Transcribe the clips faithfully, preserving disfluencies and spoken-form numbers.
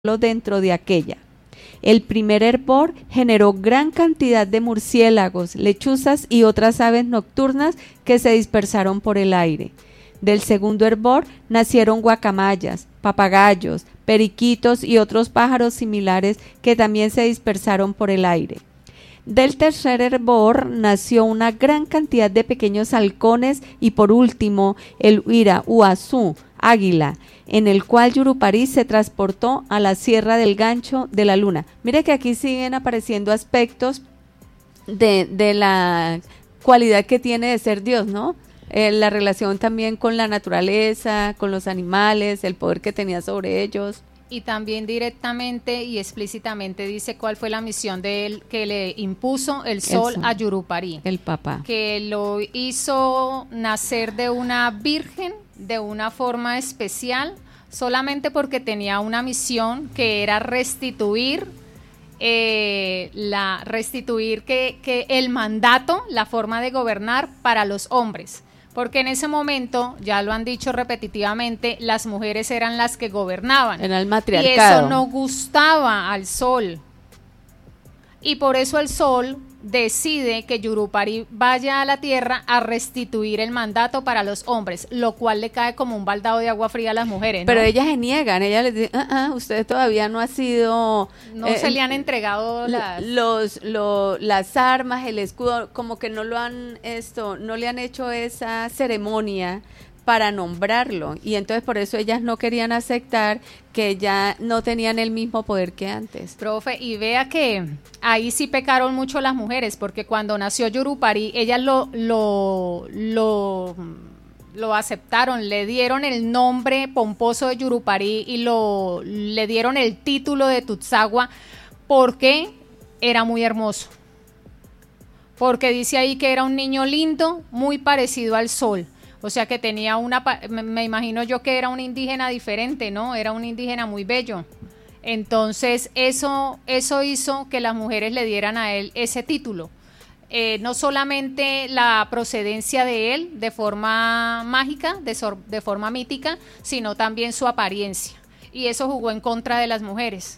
dentro de aquella. El primer hervor generó gran cantidad de murciélagos, lechuzas y otras aves nocturnas que se dispersaron por el aire. Del segundo hervor nacieron guacamayas, papagayos, periquitos y otros pájaros similares que también se dispersaron por el aire. Del tercer hervor nació una gran cantidad de pequeños halcones y por último el huira uazú, águila, en el cual Yurupari se transportó a la Sierra del Gancho de la Luna. Mire que aquí siguen apareciendo aspectos de, de la cualidad que tiene de ser Dios, ¿no? Eh, la relación también con la naturaleza, con los animales, el poder que tenía sobre ellos. Y también directamente y explícitamente dice cuál fue la misión de él que le impuso el sol, el sol a Yurupari. El papá. Que lo hizo nacer de una virgen de una forma especial, solamente porque tenía una misión que era restituir eh, la restituir que, que el mandato, la forma de gobernar para los hombres. Porque en ese momento, ya lo han dicho repetitivamente, las mujeres eran las que gobernaban. Era el matriarcado. Y eso no gustaba al sol. Y por eso el sol decide que Yurupari vaya a la tierra a restituir el mandato para los hombres, lo cual le cae como un baldado de agua fría a las mujeres, ¿no? Pero ellas se niegan, ellas les dicen, ah, ah, usted todavía no ha sido... No eh, se le han entregado las... Los, lo, las armas, el escudo, como que no lo han, esto, no le han hecho esa ceremonia para nombrarlo, y entonces por eso ellas no querían aceptar que ya no tenían el mismo poder que antes. Profe, y vea que ahí sí pecaron mucho las mujeres, porque cuando nació Yurupari, ellas lo, lo, lo, lo aceptaron, le dieron el nombre pomposo de Yurupari y lo, le dieron el título de Tutsagua, porque era muy hermoso. Porque dice ahí que era un niño lindo, muy parecido al sol. O sea que tenía una, me imagino yo que era un indígena diferente, ¿no? Era un indígena muy bello. Entonces eso, eso hizo que las mujeres le dieran a él ese título. Eh, no solamente la procedencia de él de forma mágica, de, sor, de forma mítica, sino también su apariencia. Y eso jugó en contra de las mujeres.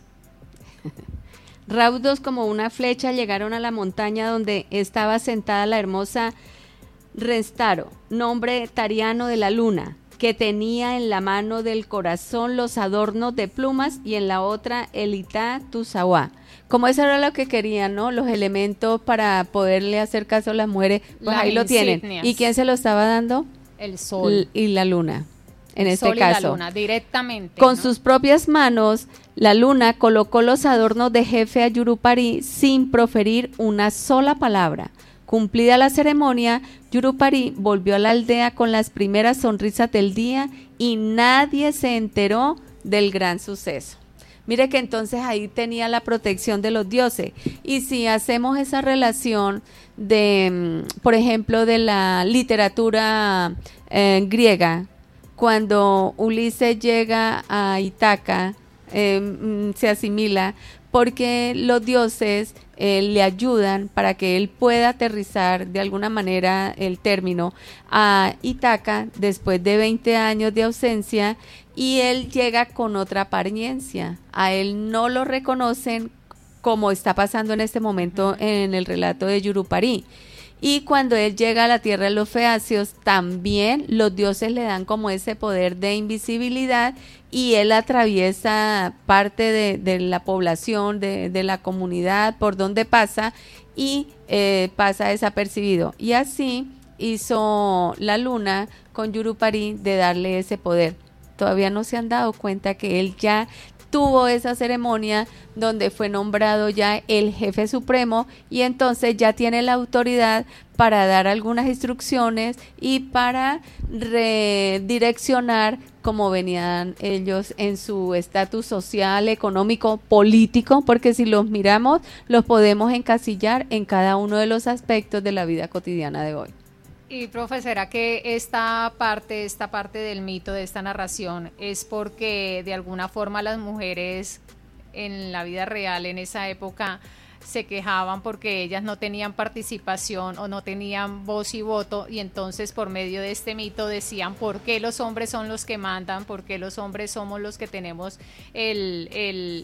Raudos como una flecha llegaron a la montaña donde estaba sentada la hermosa Restaro, nombre tariano de la luna, que tenía en la mano del corazón los adornos de plumas y en la otra el Itá Tusawa. Como eso era lo que querían, ¿no? Los elementos para poderle hacer caso a las mujeres, pues ahí lo tienen. ¿Y quién se lo estaba dando? El sol. L- y la luna, en el este sol caso. Y la luna, directamente. Con ¿no? sus propias manos, la luna colocó los adornos de jefe a Yurupari sin proferir una sola palabra. Cumplida la ceremonia, Yurupari volvió a la aldea con las primeras sonrisas del día y nadie se enteró del gran suceso. Mire que entonces ahí tenía la protección de los dioses. Y si hacemos esa relación de, por ejemplo, de la literatura eh, griega, cuando Ulises llega a Ítaca, eh, se asimila porque los dioses eh, le ayudan para que él pueda aterrizar de alguna manera el término a Ítaca después de veinte años de ausencia, y él llega con otra apariencia. A él no lo reconocen como está pasando en este momento en el relato de Yurupari. Y cuando él llega a la tierra de los feacios, también los dioses le dan como ese poder de invisibilidad y él atraviesa parte de, de la población, de, de la comunidad, por donde pasa y eh, pasa desapercibido. Y así hizo la luna con Yurupari de darle ese poder. Todavía no se han dado cuenta que él ya tuvo esa ceremonia donde fue nombrado ya el jefe supremo y entonces ya tiene la autoridad para dar algunas instrucciones y para redireccionar como venían ellos en su estatus social, económico, político, porque si los miramos los podemos encasillar en cada uno de los aspectos de la vida cotidiana de hoy. Y profe, ¿será que esta parte, esta parte del mito, de esta narración, es porque de alguna forma las mujeres en la vida real, en esa época, se quejaban porque ellas no tenían participación o no tenían voz y voto, y entonces por medio de este mito decían por qué los hombres son los que mandan, por qué los hombres somos los que tenemos el, el,